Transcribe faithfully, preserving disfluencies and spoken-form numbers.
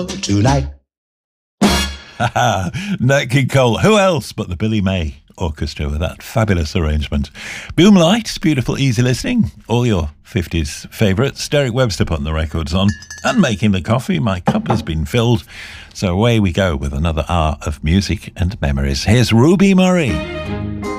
tonight. Nat King Cole. Who else but the Billy May Orchestra with that fabulous arrangement? Boom Lights, beautiful, easy listening. All your fifties favourites. Derek Webster putting the records on and making the coffee. My cup has been filled. So away we go with another hour of music and memories. Here's Ruby Murray.